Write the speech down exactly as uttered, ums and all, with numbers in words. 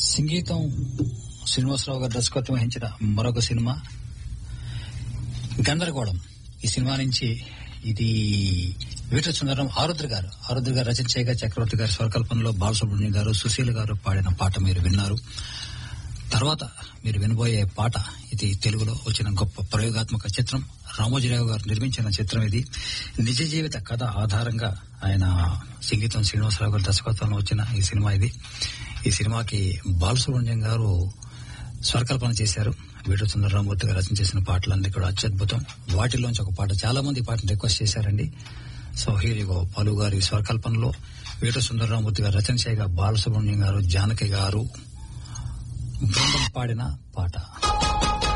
సంగీతం శ్రీనివాసరావు గారు దర్శకత్వం వహించిన మరొక సినిమా గందరగోళం. ఈ సినిమా నుంచి ఇది వీటర్ సుందరం ఆరుద్ర గారు ఆరుద్ర గారు రచన చేయగా చక్రవర్తి గారి స్వరకల్పనలో బాలసుబ్రహ్మణ్యం గారు సుశీల గారు పాడిన పాట మీరు విన్నారు. తర్వాత మీరు వినబోయే పాట ఇది తెలుగులో వచ్చిన గొప్ప ప్రయోగాత్మక చిత్రం. రామోజీరావు గారు నిర్మించిన చిత్రం ఇది. నిజ జీవిత కథ ఆధారంగా ఆయన సంగీతం శ్రీనివాసరావు గారి దర్శకత్వంలో వచ్చిన ఈ సినిమా ఇది. ఈ సినిమాకి బాలసుబ్రహ్మణ్యం గారు స్వరకల్పన చేశారు. వీటర్ సుందరరామూర్తి గారు రచన చేసిన పాటలన్నీ కూడా అత్యద్భుతం. వాటిలోంచి ఒక పాట చాలా మంది ఈ పాటను రిక్వెస్ట్ చేశారండి. So here you go. పలు గారి స్వరకల్పనలో వీటర్ సుందరరామూర్తి గారు రచన చేయగా బాలసుబ్రహ్మణ్యం గారు, జానకి గారు బృందం పాడిన పాట.